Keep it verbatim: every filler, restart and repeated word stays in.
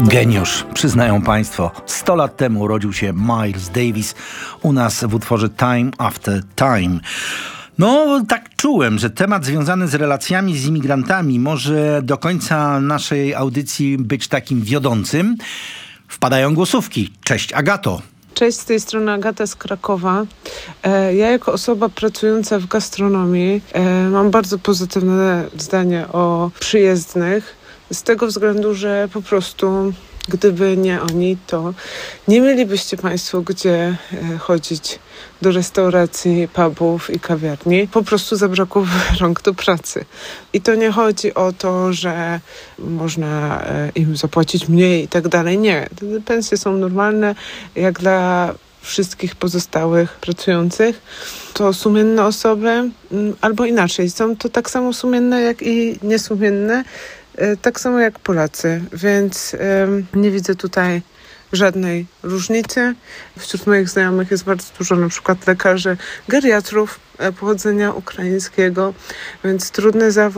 Geniusz, przyznają Państwo. Sto lat temu urodził się Miles Davis u nas w utworze Time After Time. No, tak czułem, że temat związany z relacjami z imigrantami może do końca naszej audycji być takim wiodącym. Wpadają głosówki. Cześć, Agato. Cześć, z tej strony Agata z Krakowa. Ja jako osoba pracująca w gastronomii mam bardzo pozytywne zdanie o przyjezdnych. Z tego względu, że po prostu gdyby nie oni, to nie mielibyście Państwo gdzie chodzić do restauracji, pubów i kawiarni. Po prostu zabrakło rąk do pracy. I to nie chodzi o to, że można im zapłacić mniej i tak dalej. Nie. Pensje są normalne, jak dla wszystkich pozostałych pracujących. To sumienne osoby, albo inaczej, są to tak samo sumienne, jak i niesumienne, tak samo jak Polacy, więc ym, nie widzę tutaj żadnej różnicy. Wśród moich znajomych jest bardzo dużo na przykład lekarzy, geriatrów pochodzenia ukraińskiego, więc trudny zawód.